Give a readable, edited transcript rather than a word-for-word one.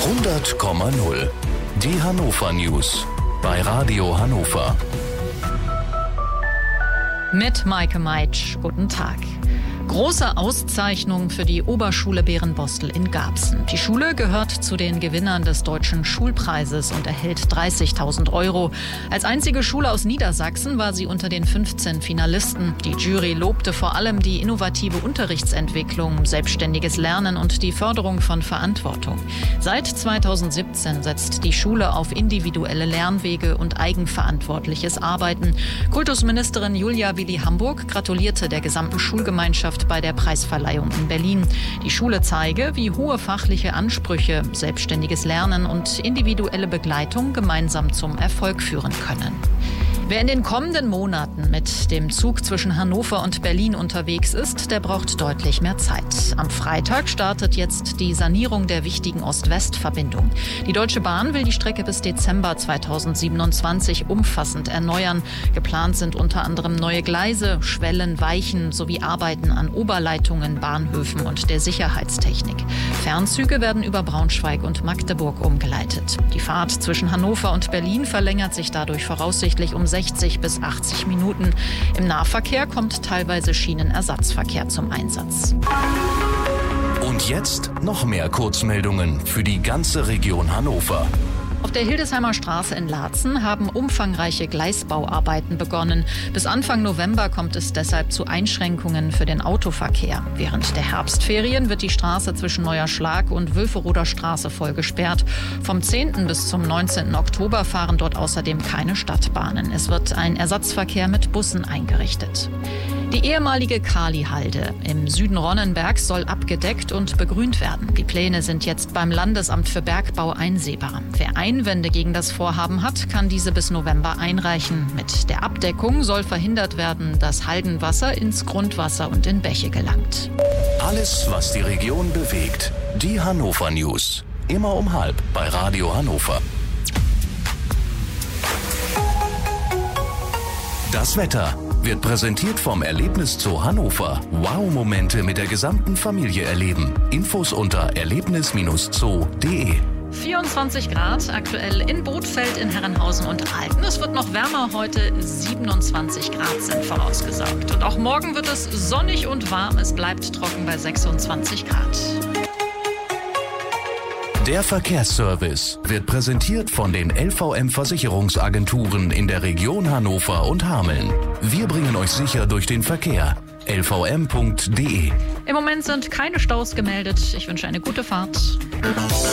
100,0. Die Hannover News bei Radio Hannover. Mit Maike Meitsch. Guten Tag. Große Auszeichnung für die Oberschule Bärenbostel in Garbsen. Die Schule gehört zu den Gewinnern des Deutschen Schulpreises und erhält 30.000 €. Als einzige Schule aus Niedersachsen war sie unter den 15 Finalisten. Die Jury lobte vor allem die innovative Unterrichtsentwicklung, selbstständiges Lernen und die Förderung von Verantwortung. Seit 2017 setzt die Schule auf individuelle Lernwege und eigenverantwortliches Arbeiten. Kultusministerin Julia Willi-Hamburg gratulierte der gesamten Schulgemeinschaft bei der Preisverleihung in Berlin. Die Schule zeige, wie hohe fachliche Ansprüche, selbstständiges Lernen und individuelle Begleitung gemeinsam zum Erfolg führen können. Wer in den kommenden Monaten mit dem Zug zwischen Hannover und Berlin unterwegs ist, der braucht deutlich mehr Zeit. Am Freitag startet jetzt die Sanierung der wichtigen Ost-West-Verbindung. Die Deutsche Bahn will die Strecke bis Dezember 2027 umfassend erneuern. Geplant sind unter anderem neue Gleise, Schwellen, Weichen sowie Arbeiten an Oberleitungen, Bahnhöfen und der Sicherheitstechnik. Fernzüge werden über Braunschweig und Magdeburg umgeleitet. Die Fahrt zwischen Hannover und Berlin verlängert sich dadurch voraussichtlich um 60 bis 80 Minuten. Im Nahverkehr kommt teilweise Schienenersatzverkehr zum Einsatz. Und jetzt noch mehr Kurzmeldungen für die ganze Region Hannover. Auf der Hildesheimer Straße in Laatzen haben umfangreiche Gleisbauarbeiten begonnen. Bis Anfang November kommt es deshalb zu Einschränkungen für den Autoverkehr. Während der Herbstferien wird die Straße zwischen Neuer Schlag und Wülferoder Straße voll gesperrt. Vom 10. bis zum 19. Oktober fahren dort außerdem keine Stadtbahnen. Es wird ein Ersatzverkehr mit Bussen eingerichtet. Die ehemalige Kalihalde im Süden Ronnenbergs soll abgedeckt und begrünt werden. Die Pläne sind jetzt beim Landesamt für Bergbau einsehbar. Wer Einwände gegen das Vorhaben hat, kann diese bis November einreichen. Mit der Abdeckung soll verhindert werden, dass Haldenwasser ins Grundwasser und in Bäche gelangt. Alles, was die Region bewegt. Die Hannover News. Immer um 12:30 bei Radio Hannover. Das Wetter wird präsentiert vom Erlebniszoo Hannover. Wow-Momente mit der gesamten Familie erleben. Infos unter erlebnis-zoo.de. 24 Grad aktuell in Bothfeld, in Herrenhausen und Alten. Es wird noch wärmer heute, 27 Grad sind vorausgesagt. Und auch morgen wird es sonnig und warm, es bleibt trocken bei 26 Grad. Der Verkehrsservice wird präsentiert von den LVM-Versicherungsagenturen in der Region Hannover und Hameln. Wir bringen euch sicher durch den Verkehr. lvm.de. Im Moment sind keine Staus gemeldet. Ich wünsche eine gute Fahrt.